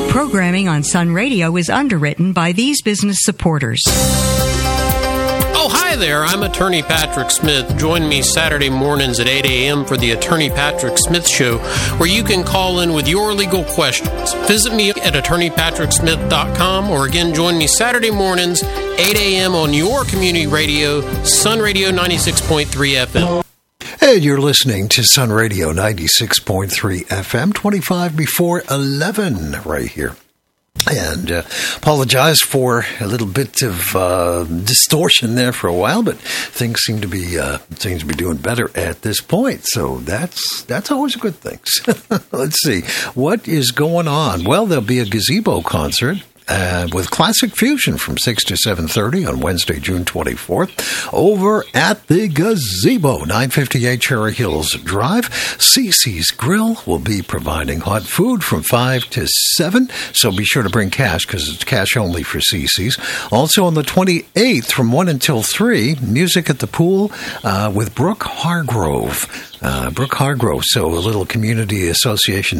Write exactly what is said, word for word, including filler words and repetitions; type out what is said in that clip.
Programming on Sun Radio is underwritten by these business supporters. Oh, hi there. I'm Attorney Patrick Smith. Join me Saturday mornings at eight a.m. for the Attorney Patrick Smith Show, where you can call in with your legal questions. Visit me at attorney patrick smith dot com, or again, join me Saturday mornings, eight a.m. on your community radio, Sun Radio ninety-six point three F M. And you're listening to Sun Radio ninety-six point three F M, twenty-five before eleven right here. And uh, apologize for a little bit of uh, distortion there for a while, but things seem to be uh, seem to be doing better at this point. So that's that's always a good thing. Let's see what is going on. Well, there'll be a gazebo concert Uh, with Classic Fusion from six to seven thirty on Wednesday, June twenty-fourth, over at the Gazebo, nine fifty-eight Cherry Hills Drive. Cece's Grill will be providing hot food from five to seven, so be sure to bring cash because it's cash only for Cece's. Also on the twenty-eighth from one until three, music at the pool uh, with Brooke Hargrove. Uh, Brooke Hargrove, so a little community association